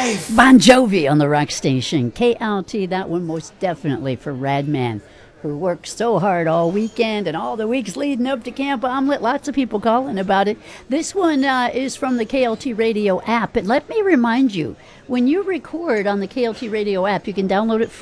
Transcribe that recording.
life. Bon Jovi on the rock station. KLT, that one most definitely for Radman, who worked so hard all weekend and all the weeks leading up to Camp Omelet. Lots of people calling about it. This one is from the KLT Radio app. And let me remind you, when you record on the KLT Radio app, you can download it